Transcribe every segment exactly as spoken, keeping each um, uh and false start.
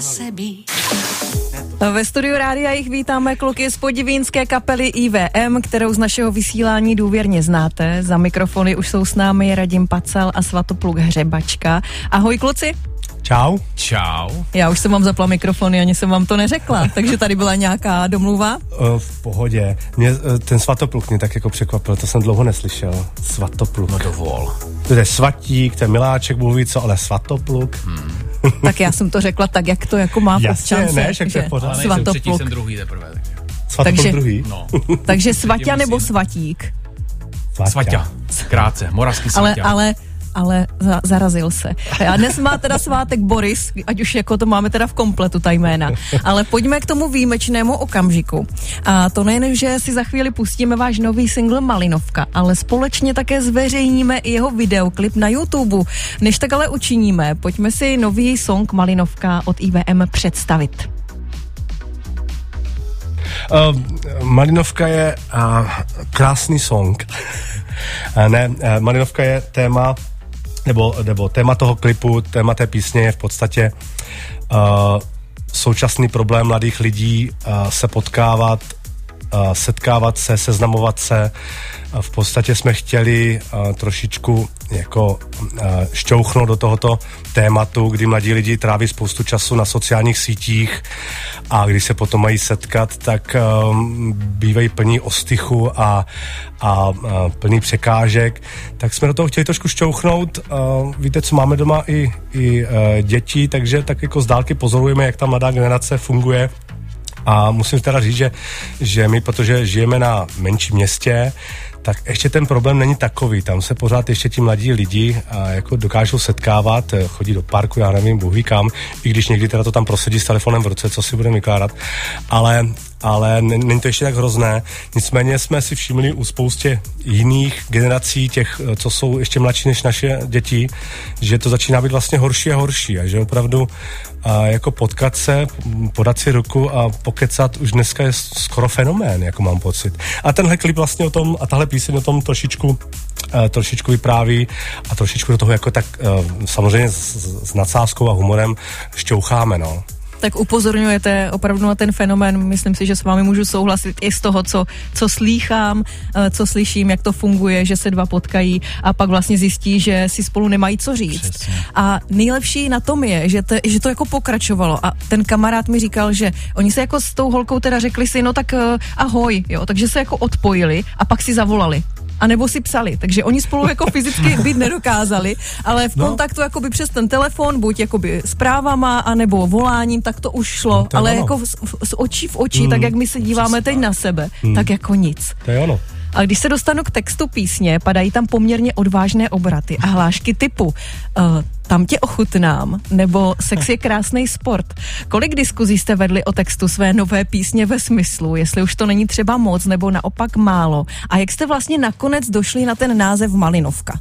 Ve studiu Rádia jich vítáme kluky z podivínské kapely I V M, kterou z našeho vysílání důvěrně znáte. Za mikrofony už jsou s námi Radim Pacal a Svatopluk Hřebačka. Ahoj kluci. Čau. Čau. Já už jsem vám zapla mikrofony, ani jsem vám to neřekla, takže tady byla nějaká domluva? V pohodě. Mě ten Svatopluk mě tak jako překvapil, to jsem dlouho neslyšel. Svatopluk. No dovol. To je svatík, to je miláček, mluví co, ale Svatopluk. Hmm. Tak já jsem to řekla tak, jak to jako má v občance. Ne, že to je pořád. Ale nejsem třetí, jsem druhý teprve. Svatopluk takže, druhý? No. Takže Svaťa nebo Svatík? Svaťa. Krátce, moravský Svaťa. Ale, ale ale za, zarazil se. A dnes má teda svátek Boris, ať už jako to máme teda v kompletu ta jména. Ale pojďme k tomu výjimečnému okamžiku. A to nejen, že si za chvíli pustíme váš nový single Malinovka, ale společně také zveřejníme i jeho videoklip na YouTube. Než tak ale učiníme, pojďme si nový song Malinovka od I V M představit. Uh, Malinovka je uh, krásný song. uh, ne, uh, Malinovka je téma Nebo, nebo téma toho klipu, téma té písně je v podstatě uh, současný problém mladých lidí uh, se potkávat, uh, setkávat se, seznamovat se. Uh, v podstatě jsme chtěli uh, trošičku jako uh, šťouchnout do tohoto tématu, kdy mladí lidi tráví spoustu času na sociálních sítích a když se potom mají setkat, tak um, bývají plní ostychu a, a, a plný překážek. Tak jsme do toho chtěli trošku šťouchnout. Uh, víte, co máme doma i, i uh, děti, takže tak jako z dálky pozorujeme, jak ta mladá generace funguje. A musím teda říct, že, že my, protože žijeme na menším městě, tak ještě ten problém není takový. Tam se pořád ještě ti mladí lidi a, jako dokážou setkávat, chodí do parku, já nevím, Bůh ví kam, i když někdy teda to tam prosedí s telefonem v ruce, co si budeme vykládat. Ale, ale není to ještě tak hrozné. Nicméně jsme si všimli u spoustě jiných generací, těch, co jsou ještě mladší než naše děti, že to začíná být vlastně horší a horší a že opravdu a jako potkat se, podat si ruku a pokecat už dneska je skoro fenomén, jako mám pocit. A tenhle klip vlastně o tom, a tahle píseň o tom trošičku, uh, trošičku vypráví a trošičku do toho jako tak uh, samozřejmě s, s nadsázkou a humorem šťoucháme, no. Tak upozorňujete opravdu na ten fenomén, myslím si, že s vámi můžu souhlasit i z toho, co, co slýchám, co slyším, jak to funguje, že se dva potkají a pak vlastně zjistí, že si spolu nemají co říct. Přesně. A nejlepší na tom je, že, te, že to jako pokračovalo a ten kamarád mi říkal, že oni se jako s tou holkou teda řekli si, no tak uh, ahoj, jo, takže se jako odpojili a pak si zavolali. A nebo si psali, takže oni spolu jako fyzicky být nedokázali, ale v kontaktu no. jakoby přes ten telefon, buď jakoby zprávama, anebo voláním, tak to už šlo, no, ale ono. Jako z, z očí v oči, mm. tak jak my se díváme teď na sebe, mm. tak jako nic. To je ono. A když se dostanu k textu písně, padají tam poměrně odvážné obraty a hlášky typu uh, tam tě ochutnám, nebo sex je krásný sport. Kolik diskuzí jste vedli o textu své nové písně ve smyslu, jestli už to není třeba moc, nebo naopak málo? A jak jste vlastně nakonec došli na ten název Malinovka?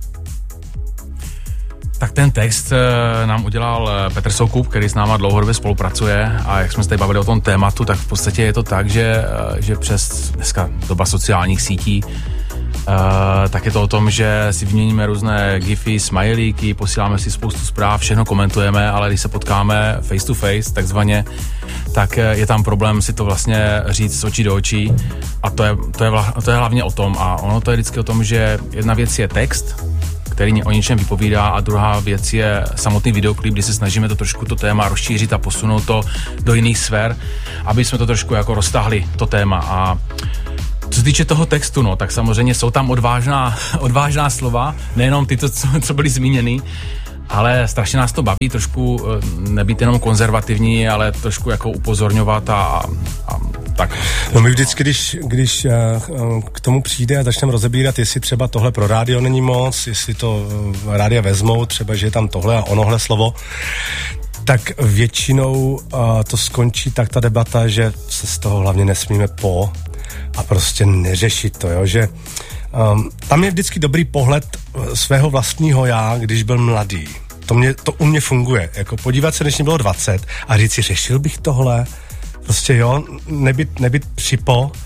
Tak ten text e, nám udělal Petr Soukup, který s náma dlouhodobě spolupracuje a jak jsme se tady bavili o tom tématu, tak v podstatě je to tak, že, e, že přes dneska doba sociálních sítí Uh, tak je to o tom, že si vyměníme různé gify, smajlíky, posíláme si spoustu zpráv, všechno komentujeme, ale když se potkáme face to face, takzvaně, tak je tam problém si to vlastně říct z očí do očí a to je, to je, vla, to je hlavně o tom a ono to je vždycky o tom, že jedna věc je text, který o něčem vypovídá a druhá věc je samotný videoklip, kdy se snažíme to trošku to téma rozšířit a posunout to do jiných sfér, aby jsme to trošku jako roztáhli, to téma. A co se týče toho textu, no, tak samozřejmě jsou tam odvážná, odvážná slova, nejenom ty, co, co byly zmíněny, ale strašně nás to baví trošku nebýt jenom konzervativní, ale trošku jako upozorňovat a, a tak. No my vždycky, když, když k tomu přijde a začneme rozebírat, jestli třeba tohle pro rádio není moc, jestli to rádia vezmou, třeba, že je tam tohle a onohle slovo, tak většinou uh, to skončí tak ta debata, že se z toho hlavně nesmíme po a prostě neřešit to, jo, že um, tam je vždycky dobrý pohled svého vlastního já, když byl mladý. To, mě, to u mě funguje, jako podívat se, když mě bylo dvacet a říct si, řešil bych tohle, prostě jo, nebyt, nebyt připo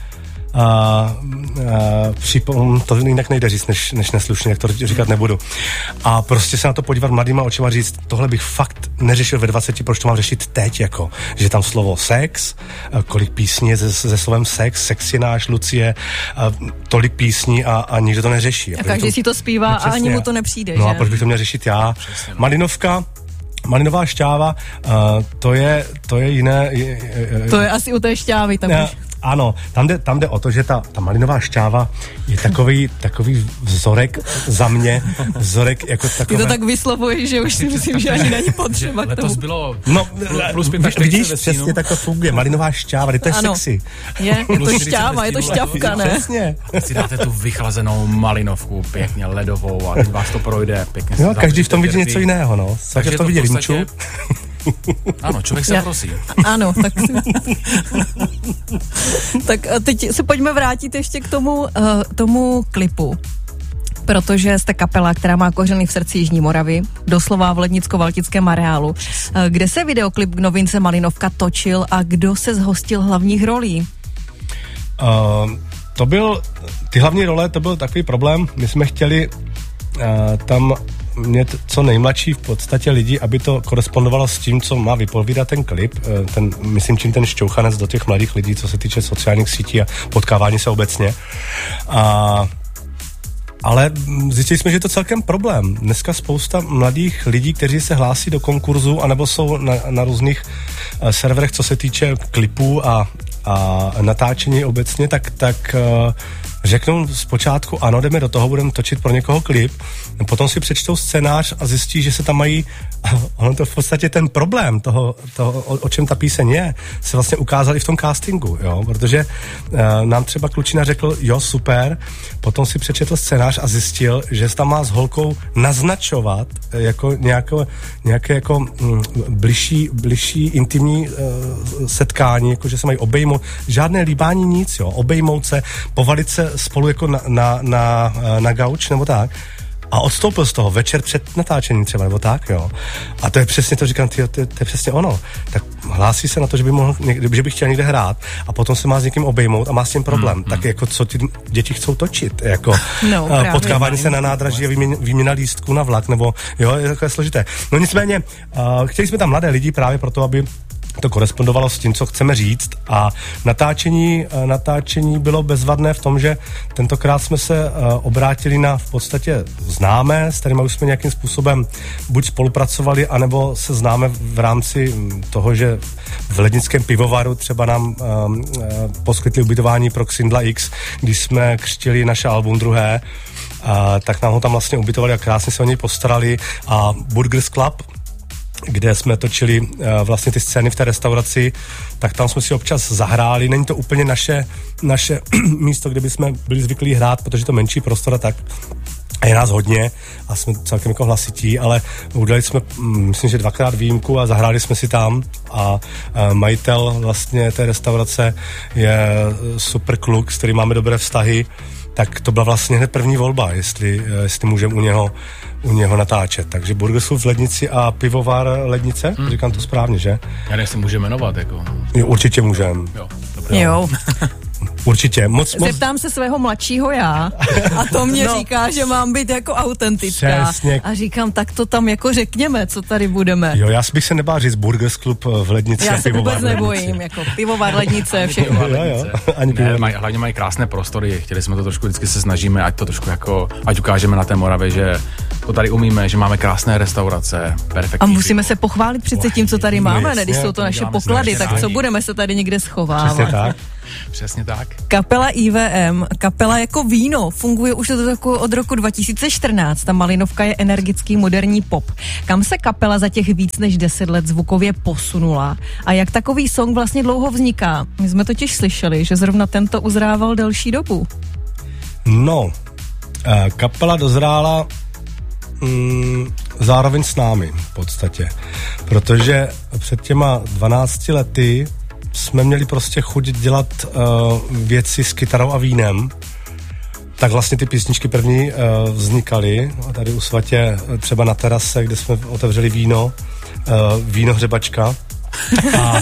a, a připom, to jinak nejde říct, než, než neslušně, jak to říkat nebudu. A prostě se na to podívat mladýma očima říct, tohle bych fakt neřešil ve dvaceti, proč to mám řešit teď, jako, že tam slovo sex, kolik písní je se, se slovem sex, sex je náš, Lucie, a tolik písní a, a nikdo to neřeší. A, a každý to, si to zpívá no, a ani mu to nepřijde, no že? A proč bych to měl řešit já? Přesně, no. Malinovka, Malinová šťáva, uh, to je, to je jiné... Je, je, to je asi u té šťávy, tam už... Ano, tam jde, tam jde o to, že ta, ta malinová šťáva je takový, takový vzorek za mě, vzorek jako takové... Ty to tak vyslovuješ, že už si myslím, že ani není potřeba k tomu. Letos bylo no, plus vidíš, přesně tak to funguje, malinová šťáva, to je ano, sexy. Je, je to šťáva, je to šťavka, ne? Přesně. Si dáte tu vychlazenou malinovku, pěkně ledovou a teď vás to projde pěkně. No, každý v tom vidí něco jiného, no. Takže v tom vidí Rimču. Ano, člověk se Já, prosí. Ano, tak tak teď se pojďme vrátit ještě k tomu, uh, tomu klipu. Protože jste kapela, která má kořeny v srdci Jižní Moravy, doslova v Lednicko-Valtickém areálu. Uh, kde se videoklip k novince Malinovka točil a kdo se zhostil hlavních rolí? Uh, to byl, ty hlavní role, to byl takový problém. My jsme chtěli uh, tam mět co nejmladší v podstatě lidi, aby to korespondovalo s tím, co má vypovídat ten klip. Ten, myslím, tím ten šťouchanec do těch mladých lidí, co se týče sociálních sítí a potkávání se obecně. A, ale zjistili jsme, že je to celkem problém. Dneska spousta mladých lidí, kteří se hlásí do konkurzu, anebo jsou na, na různých serverech, co se týče klipů a, a natáčení obecně, tak, tak řeknou zpočátku, ano, jdeme do toho, budeme točit pro někoho klip, potom si přečtou scénář a zjistí, že se tam mají, ono to v podstatě ten problém toho, toho o, o čem ta píseň je, se vlastně ukázali v tom castingu, jo, protože uh, nám třeba klučina řekl, jo, super, potom si přečetl scénář a zjistil, že se tam má s holkou naznačovat jako nějaké, nějaké jako mm, bližší, bližší intimní uh, setkání, jako že se mají obejmout, žádné líbání nic, jo, obejmout se, povalit se spolu jako na, na, na, na gauč nebo tak a odstoupil z toho večer před natáčením třeba nebo tak, jo. A to je přesně to, říkám, tyjo, to, je, to je přesně ono. Tak hlásí se na to, že by mohl, někde, že by chtěl někde hrát a potom se má s někým obejmout a má s tím problém. Mm, tak mm. jako co ty děti chcou točit, jako no, potkávání se na nádraží a výměna, výměna lístků na vlak, nebo jo, je takové složité. No nicméně, uh, chtěli jsme tam mladé lidi právě proto, aby to korespondovalo s tím, co chceme říct a natáčení, natáčení bylo bezvadné v tom, že tentokrát jsme se obrátili na v podstatě známé, s kterými už jsme nějakým způsobem buď spolupracovali, anebo se známe v rámci toho, že v lednickém pivovaru třeba nám um, poskytli ubytování pro Xindla X, když jsme křtili naše album druhé, a, tak nám ho tam vlastně ubytovali a krásně se o něj postarali a Burgers Club, kde jsme točili uh, vlastně ty scény v té restauraci, tak tam jsme si občas zahráli. Není to úplně naše, naše místo, kde bychom byli zvyklí hrát, protože to menší prostor a tak. A je nás hodně a jsme celkem jako hlasití, ale udělali jsme, myslím, že dvakrát výjimku a zahráli jsme si tam a uh, majitel vlastně té restaurace je super kluk, s kterým máme dobré vztahy, tak to byla vlastně hned první volba, jestli, jestli můžeme u něho, u něho natáčet. Takže Burgersův v Lednici a pivovar Lednice, hmm. říkám to správně, že? Já nech si může jmenovat, jako. Jo, určitě můžeme. Jo, dobré. Jo. Určitě. Moc, moc... Zeptám se svého mladšího já a to mě no. říká, že mám být jako autentická. Přesně. A říkám, tak to tam jako řekněme, co tady budeme. Jo, já bych se nebál říct Burgers Club v Lednici. Já se vůbec nebojím, jako pivovar Lednice, všechno. Jo, jo. Ani ne, maj, hlavně mají krásné prostory, chtěli jsme to trošku, vždycky se snažíme, ať to trošku jako, ať ukážeme na té Moravě, že to tady umíme, že máme krásné restaurace, perfektní. A musíme pivo. Se pochválit přece tím, co tady máme, ne, když jsou to naše poklady, tak co budeme se tady někde schovávat. Přesně tak. Přesně tak. Kapela I V M, kapela jako víno, funguje už od roku, od roku dva tisíce čtrnáct. Ta Malinovka je energický moderní pop. Kam se kapela za těch víc než deset let zvukově posunula? A jak takový song vlastně dlouho vzniká? My jsme totiž slyšeli, že zrovna tento uzrával delší dobu. No, kapela dozrála mm, zároveň s námi v podstatě. Protože před těma dvanácti lety jsme měli prostě chuť dělat uh, věci s kytarou a vínem, tak vlastně ty písničky první uh, vznikaly. A tady u Svatě třeba na terase, kde jsme otevřeli víno, uh, víno hřebačka. A,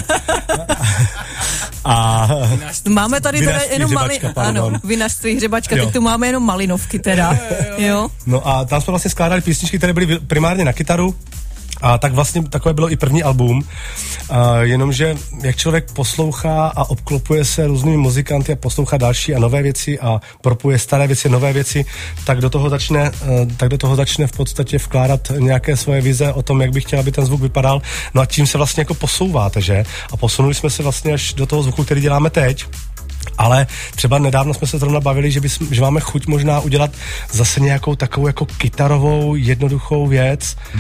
a, máme tady teda vinařství jenom mali... hřebačka, ano, vinařství hřebačka, Jo. tak tu máme jenom malinovky teda, jo. No a tam jsme vlastně skládali písničky, které byly primárně na kytaru. A tak vlastně takové bylo i první album, a jenomže jak člověk poslouchá a obklopuje se různými muzikanty a poslouchá další a nové věci a propuje staré věci, nové věci, tak do toho začne, tak do toho začne v podstatě vkládat nějaké svoje vize o tom, jak by chtěl, aby ten zvuk vypadal. No a tím se vlastně jako posouváte, že? A posunuli jsme se vlastně až do toho zvuku, který děláme teď. Ale třeba nedávno jsme se zrovna bavili, že, bys, že máme chuť možná udělat zase nějakou takovou jako kytarovou, jednoduchou věc, mm.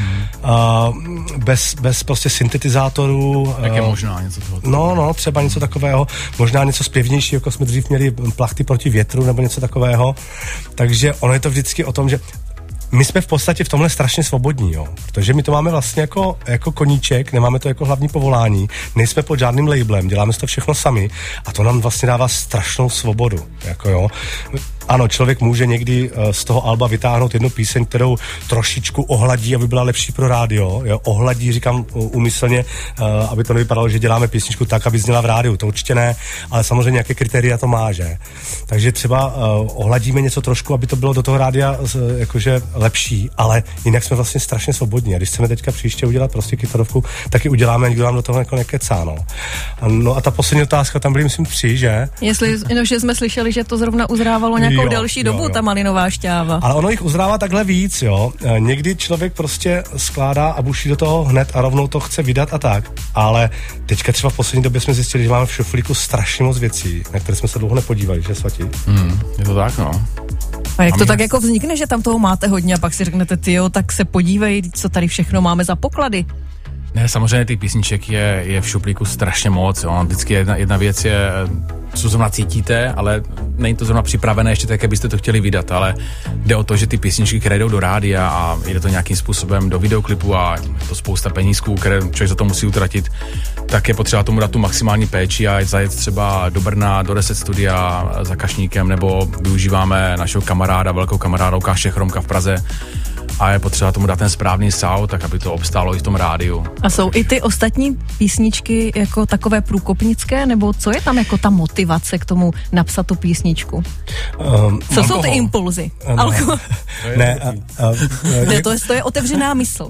uh, bez, bez prostě syntetizátorů. Tak je uh, možná něco toho. No, no, třeba něco takového, možná něco zpěvnějšího, jako jsme dřív měli plachty proti větru nebo něco takového. Takže ono je to vždycky o tom, že my jsme v podstatě v tomhle strašně svobodní, jo, protože my to máme vlastně jako, jako koníček, nemáme to jako hlavní povolání, nejsme pod žádným labelem, děláme to všechno sami a to nám vlastně dává strašnou svobodu, jako jo. Ano, člověk může někdy uh, z toho alba vytáhnout jednu píseň, kterou trošičku ohladí, aby byla lepší pro rádio, jo, ohladí, říkám úmyslně, uh, aby to nevypadalo, že děláme písničku tak, aby zněla v rádiu, to určitě ne, ale samozřejmě nějaké kritéria to má, že? Takže třeba uh, ohladíme něco trošku, aby to bylo do toho rádia uh, jakože lepší, ale jinak jsme vlastně strašně svobodní a když chceme teďka příště udělat prostě kytarovku, tak ji uděláme a nikdo nám do toho jako nekecá, no. A, no a ta poslední otázka, tam byly myslím tři, že? Jestli, no, že jsme slyšeli, že to zrovna uzrávalo nějakou jo, delší dobu, jo, jo. ta malinová šťáva. Ale ono jich uzrává takhle víc, jo. Někdy člověk prostě skládá a buší do toho hned a rovnou to chce vydat a tak. Ale teďka třeba v poslední době jsme zjistili, že máme v šuflíku strašně moc věcí, na které jsme se dlouho nepodívali, že Svatí? Hmm, je to tak, no. A jak a to tak jako vznikne, že tam toho máte hodně a pak si řeknete, tyjo, tak se podívej, co tady všechno máme za poklady. Ne, samozřejmě těch písniček je, je v šuplíku strašně moc, jo. Vždycky jedna, jedna věc je, co zrovna cítíte, ale není to zrovna připravené ještě tak, jak byste to chtěli vydat, ale jde o to, že ty písničky, které jdou do rádia a jde to nějakým způsobem do videoklipu a je to spousta penízků, které člověk za to musí utratit, tak je potřeba tomu dát tu maximální péči a zajet třeba do Brna, do Reset Studia za Kašníkem, nebo využíváme našeho kamaráda, velkou kamaráda Lukáše Chromka v Praze, a je potřeba tomu dát ten správný sound, tak aby to obstálo i v tom rádiu. A jsou i ty ostatní písničky jako takové průkopnické, nebo co je tam jako ta motivace k tomu napsat tu písničku? Um, co alkohol. Jsou ty impulzy? No. Alkohol. Ne, a, a, ne to, je, to je otevřená mysl.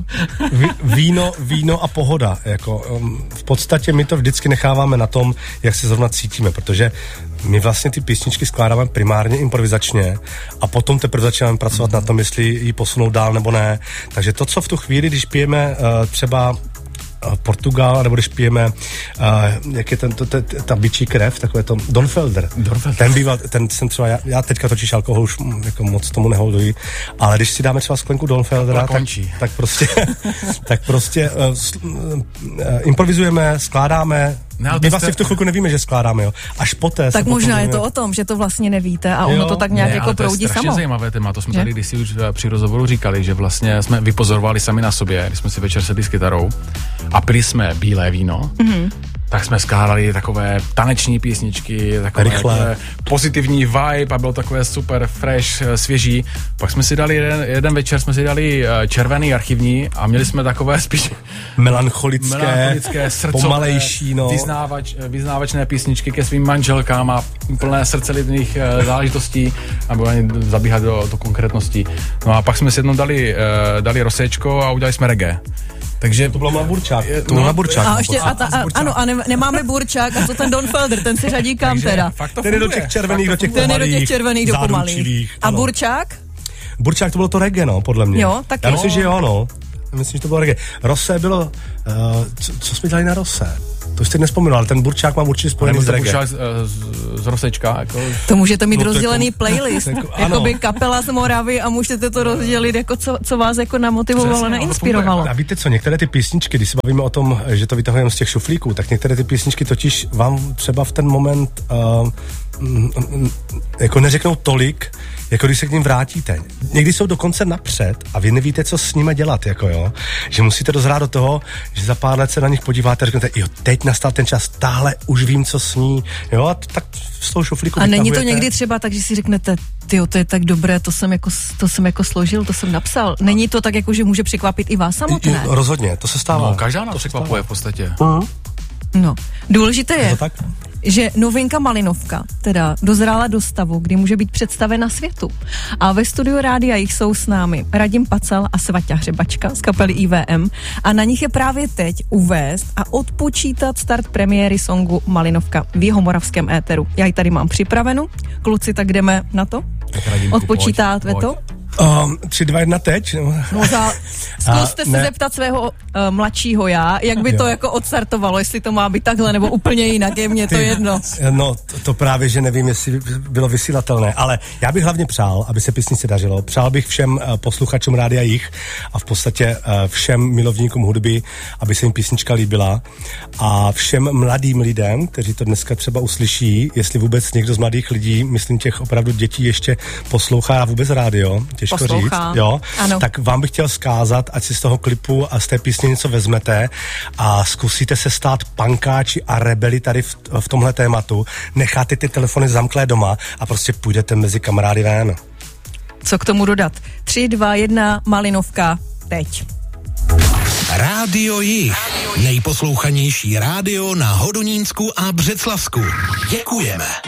Víno, víno a pohoda. Jako, um, v podstatě my to vždycky necháváme na tom, jak se zrovna cítíme, protože my vlastně ty písničky skládáme primárně improvizačně a potom teprve začínáme pracovat mm. na tom, jestli ji posunout dál nebo ne. Takže to, co v tu chvíli, když pijeme uh, třeba Portugal, nebo když pijeme, uh, jak je ten, to, to, ta bičí krev, takové to, Don Felder. Don Felder. Ten býval, ten jsem třeba, já, já teďka točíš alkohol, už jako moc tomu neholduji, ale když si dáme třeba sklenku Don Feldera, tak, tak prostě, tak prostě uh, uh, improvizujeme, skládáme. No, my vlastně v tu chvilku nevíme, že skládáme, jo. Až poté. Tak možná je to o tom, že to vlastně nevíte a ono jo, to tak nějak ne, jako proudí samo. To je strašně zajímavé téma, to jsme že? Tady kdysi už při rozhovoru říkali, že vlastně jsme vypozorovali sami na sobě, když jsme si večer sedli s kytarou a pili jsme bílé víno, mm-hmm. tak jsme skládali takové taneční písničky, takové, takové pozitivní vibe a bylo takové super fresh, svěží. Pak jsme si dali jeden, jeden večer jsme si dali červený archivní a měli jsme takové spíš melancholické, melancholické srdcové, pomalejší, no. vyznávač, vyznávačné písničky ke svým manželkám a plné srdcelivných záležitostí a bylo ani zabíhat do, do konkrétností. No a pak jsme si jednou dali, dali rosečko a udělali jsme reggae. Takže to bylo na burčák. To bylo no, na burčák. A ještě, a ta, a, ano, a ne, nemáme burčák, a co ten Don Felder, ten se řadí kam teda? Ten je do těch červených, do těch pomalých. Ten je do těch červených, do pomalých. A burčák? Burčák to bylo to reggae, no, podle mě. Jo, tak já myslím, že jo, no. Já myslím, že to bylo reggae. Rosé bylo, uh, co, co jsme dělali na Rosé? To už teď nespomínal, ale ten burčák mám určitě spojený s reggae. Burčák z, z Rosečka. Jako... To můžete mít no, rozdělený jako, playlist. Jako, jakoby kapela z Moravy a můžete to rozdělit, jako co, co vás jako namotivovalo, nainspirovalo. A víte co, některé ty písničky, když se bavíme o tom, že to vytahujeme z těch šuflíků, tak některé ty písničky totiž vám třeba v ten moment uh, jako neřeknou tolik, jako když se k ním vrátíte. Někdy jsou dokonce napřed a vy nevíte, co s nimi dělat, jako jo. Že musíte dozrát do toho, že za pár let se na nich podíváte a řeknete, jo, teď nastal ten čas, táhle už vím, co sní, jo, a tak z toho šuflíku a není to někdy třeba tak, že si řeknete, tyjo, to je tak dobré, to jsem jako, to jsem jako složil, to jsem napsal. Není to tak, jako, že může překvapit i vás samotné? Rozhodně, to se stává. No, každá nás překvapuje v podstatě. Uh-huh. Důležité je, je to tak? že novinka Malinovka teda dozrála do stavu, kdy může být představena světu. A ve studiu Rádia jich jsou s námi Radim Pacal a Svaťa Hřebačka z kapely I V M a na nich je právě teď uvést a odpočítat start premiéry songu Malinovka v Jihomoravském éteru. Já ji tady mám připravenu. Kluci, tak jdeme na to? Odpočítáte to? Um, tři, dva, jedna teď? No za, zkuste se zeptat svého uh, mladšího já, jak by jo. to jako odstartovalo, jestli to má být takhle nebo úplně jinak, je mně to jedno. No, to, to právě, že nevím, jestli bylo vysílatelné, ale já bych hlavně přál, aby se písničce dařilo. Přál bych všem uh, posluchačům Rádia Jich a v podstatě uh, všem milovníkům hudby, aby se jim písnička líbila a všem mladým lidem, kteří to dneska třeba uslyší, jestli vůbec někdo z mladých lidí, myslím těch opravdu dětí ještě poslouchá vůbec rádio, těžko Poslouchá. říct, jo, ano. Tak vám bych chtěl vzkázat, ať si z toho klipu a z té písně něco vezmete a zkusíte se stát pankáči a rebeli tady v, v tomhle tématu, necháte ty telefony zamklé doma a prostě půjdete mezi kamarády ven. Co k tomu dodat? tři, dva, jedna, Malinovka, teď. Rádio Jich. Nejposlouchanější rádio na Hodonínsku a Břeclavsku. Děkujeme.